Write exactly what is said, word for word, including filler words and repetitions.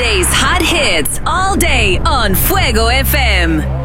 Today's hot hits all day on Fuego F M.